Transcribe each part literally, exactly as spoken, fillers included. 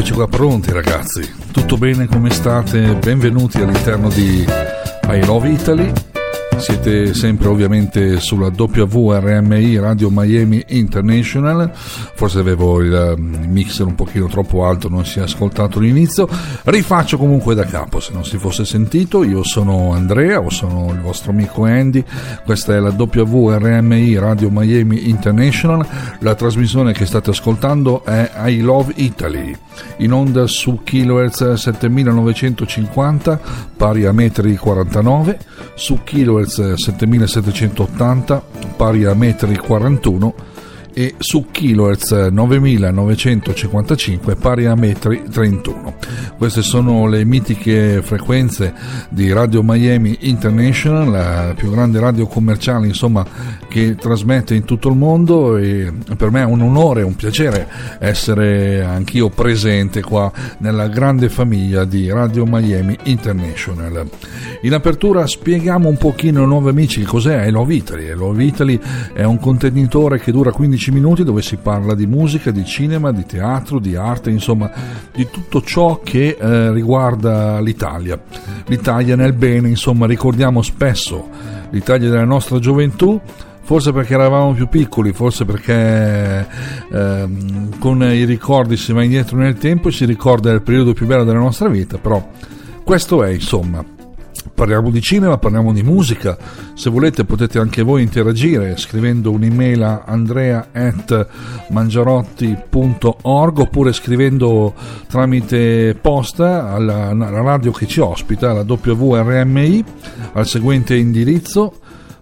Eccoci qua pronti ragazzi, tutto bene, come state? Benvenuti all'interno di I Love Italy. Siete sempre ovviamente sulla W R M I Radio Miami International. Forse avevo il mixer un pochino troppo alto, non si è ascoltato l'inizio. Rifaccio comunque da capo, se non si fosse sentito. Io sono Andrea, o sono il vostro amico Andy. Questa è la W R M I Radio Miami International. La trasmissione che state ascoltando è I Love Italy, in onda su kilohertz settemilanoveicentocinquanta pari a metri quarantanove, su kilohertz settemilasettecentottanta pari a metri quarantuno e su kilohertz novemilanovecentocinquantacinque pari a metri trentuno. Queste sono le mitiche frequenze di Radio Miami International, la più grande radio commerciale insomma che trasmette in tutto il mondo, e per me è un onore, un piacere essere anch'io presente qua nella grande famiglia di Radio Miami International. In apertura spieghiamo un pochino ai nuovi amici che cos'è I Love Italy. I Love Italy è un contenitore che dura quindici minuti, dove si parla di musica, di cinema, di teatro, di arte, insomma di tutto ciò che eh, riguarda l'Italia. L'Italia nel bene, insomma, ricordiamo spesso l'Italia della nostra gioventù, forse perché eravamo più piccoli, forse perché eh, con i ricordi si va indietro nel tempo e si ricorda il periodo più bello della nostra vita, però questo è, insomma. Parliamo di cinema, parliamo di musica. Se volete potete anche voi interagire scrivendo un'email a andrea at mangiarotti punto org, oppure scrivendo tramite posta alla, alla radio che ci ospita, la W R M I, al seguente indirizzo: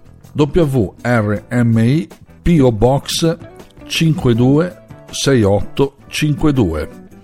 W R M I P O Box cinque due sei otto cinque due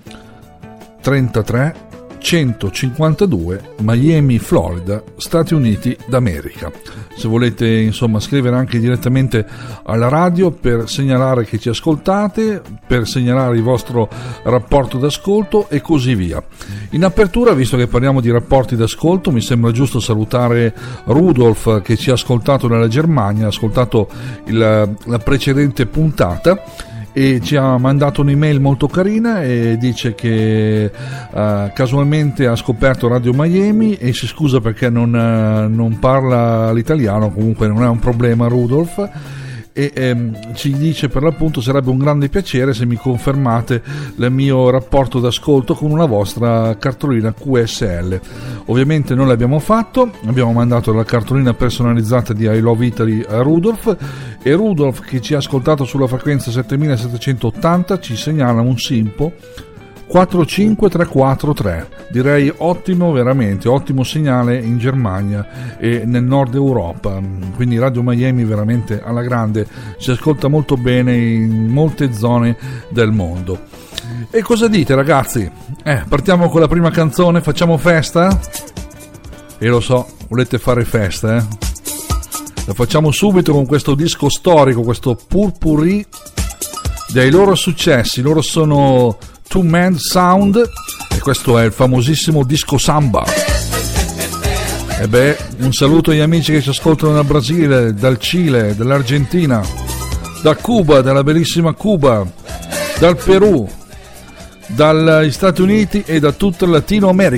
trentatré centocinquantadue, Miami, Florida, Stati Uniti d'America. Se volete insomma scrivere anche direttamente alla radio per segnalare che ci ascoltate, per segnalare il vostro rapporto d'ascolto e così via. In apertura, visto che parliamo di rapporti d'ascolto, mi sembra giusto salutare Rudolf che ci ha ascoltato dalla Germania, ha ascoltato il, la precedente puntata e ci ha mandato un'email molto carina e dice che uh, casualmente ha scoperto Radio Miami e si scusa perché non, uh, non parla l'italiano. Comunque non è un problema, Rudolf, e ehm, ci dice per l'appunto: sarebbe un grande piacere se mi confermate il mio rapporto d'ascolto con una vostra cartolina Q S L. Ovviamente noi l'abbiamo fatto, abbiamo mandato la cartolina personalizzata di I Love Italy a Rudolf, e Rudolf, che ci ha ascoltato sulla frequenza settemilasettecentottanta, ci segnala un simpo quattro cinque tre quattro tre. Direi ottimo, veramente ottimo segnale in Germania e nel nord Europa, quindi Radio Miami veramente alla grande, si ascolta molto bene in molte zone del mondo. E cosa dite ragazzi? Eh, partiamo con la prima canzone, facciamo festa? E lo so, volete fare festa, eh? La facciamo subito con questo disco storico, questo potpourri dei loro successi. Loro sono Two Man Sound e questo è il famosissimo disco Samba. E beh, un saluto agli amici che ci ascoltano dal Brasile, dal Cile, dall'Argentina, da Cuba, dalla bellissima Cuba, dal Perù, dagli Stati Uniti e da tutta Latino America.